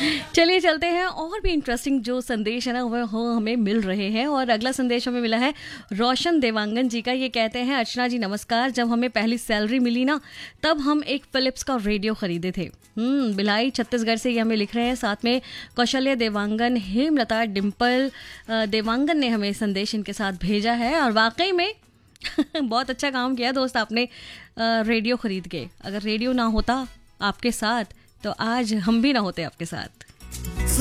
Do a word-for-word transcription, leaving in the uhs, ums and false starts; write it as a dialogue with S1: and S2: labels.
S1: चलिए चलते हैं, और भी इंटरेस्टिंग जो संदेश है ना वो हो हमें मिल रहे हैं। और अगला संदेश हमें मिला है रोशन देवांगन जी का। ये कहते हैं, अर्चना जी नमस्कार, जब हमें पहली सैलरी मिली ना तब हम एक फिलिप्स का रेडियो खरीदे थे। हम्म भिलाई छत्तीसगढ़ से ये हमें लिख रहे हैं। साथ में कौशल्य देवांगन, हेमलता, डिम्पल अ, देवांगन ने हमें संदेश इनके साथ भेजा है। और वाकई में बहुत अच्छा काम किया दोस्त आपने, अ, रेडियो खरीद के। अगर रेडियो ना होता आपके साथ तो आज हम भी ना होते आपके साथ।